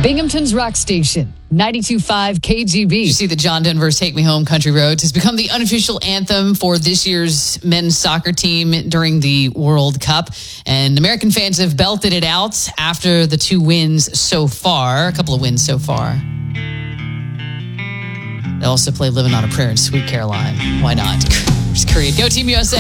Binghamton's Rock Station, 92.5 KGB. You see that John Denver's Take Me Home Country Roads has become the unofficial anthem for this year's men's soccer team during the World Cup. And American fans have belted it out after the two wins so far, a couple of wins so far. They also play Living on a Prayer in Sweet Caroline. Why not? Go Team USA.